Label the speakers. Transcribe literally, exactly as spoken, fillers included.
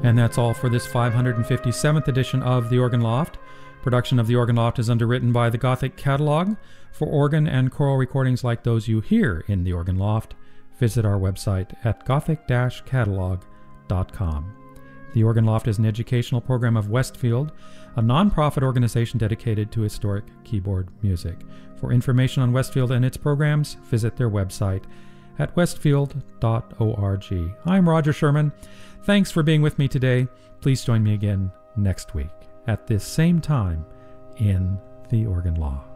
Speaker 1: And that's all for this five hundred fifty-seventh edition of The Organ Loft. Production of The Organ Loft is underwritten by the Gothic Catalog. For organ and choral recordings like those you hear in The Organ Loft, visit our website at gothic dash catalog dot com. The Organ Loft is an educational program of Westfield, a non-profit organization dedicated to historic keyboard music. For information on Westfield and its programs, visit their website at westfield dot org. I'm Roger Sherman. Thanks for being with me today. Please join me again next week at this same time in The Organ Loft.